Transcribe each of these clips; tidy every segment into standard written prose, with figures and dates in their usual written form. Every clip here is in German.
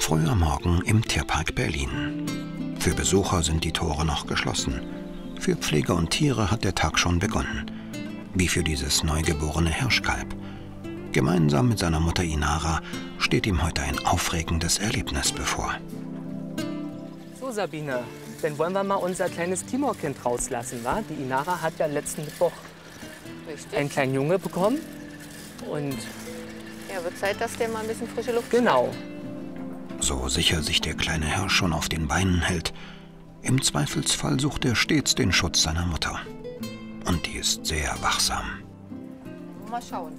Früher Morgen im Tierpark Berlin. Für Besucher sind die Tore noch geschlossen. Für Pfleger und Tiere hat der Tag schon begonnen. Wie für dieses neugeborene Hirschkalb. Gemeinsam mit seiner Mutter Inara steht ihm heute ein aufregendes Erlebnis bevor. So, Sabine, dann wollen wir mal unser kleines Timorkind rauslassen, wa? Die Inara hat ja letzten Mittwoch einen kleinen Junge bekommen. Und ja, wird Zeit, dass der mal ein bisschen frische Luft genau. So sicher sich der kleine Hirsch schon auf den Beinen hält, im Zweifelsfall sucht er stets den Schutz seiner Mutter. Und die ist sehr wachsam. Mal schauen.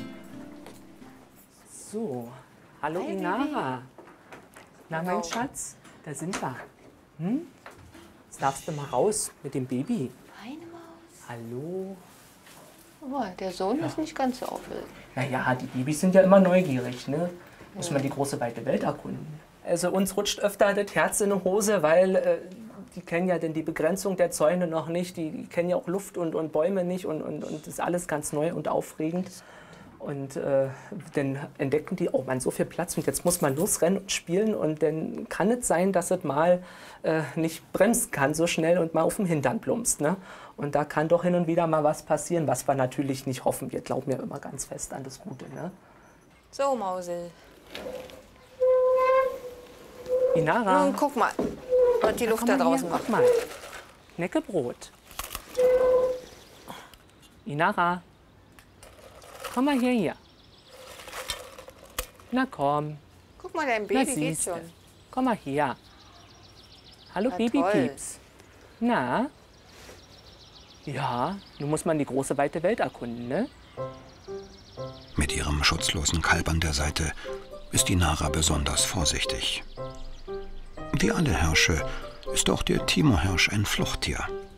So, hallo Hi, Inara. Na, mein Genau. Schatz, da sind wir. Jetzt darfst du mal raus mit dem Baby. Eine Maus. Hallo. Oh, der Sohn ist nicht ganz so auffällig. Naja, die Babys sind ja immer neugierig, ne? Muss man die große, weite Welt erkunden. Also uns rutscht öfter das Herz in die Hose, weil die kennen ja denn die Begrenzung der Zäune noch nicht. Die kennen ja auch Luft und Bäume nicht und das ist alles ganz neu und aufregend. Und dann entdecken die, oh man, so viel Platz und jetzt muss man losrennen und spielen und dann kann es sein, dass es mal nicht bremsen kann so schnell und mal auf dem Hintern plumpst, ne? Und da kann doch hin und wieder mal was passieren, was wir natürlich nicht hoffen. Wir glauben ja immer ganz fest an das Gute, ne? So, Mausel. Inara, Nun, guck mal, was die Luft da draußen Guck macht. mal, Neckebrot. Inara, komm mal hier. Na komm, Guck mal, dein na Baby geht siehste. schon. Komm mal her. Hallo Na, Babypieps. Na? Ja, nun muss man die große, weite Welt erkunden, ne? Mit ihrem schutzlosen Kalb an der Seite ist Inara besonders vorsichtig. Wie alle Hirsche ist auch der Timorhirsch ein Fluchttier.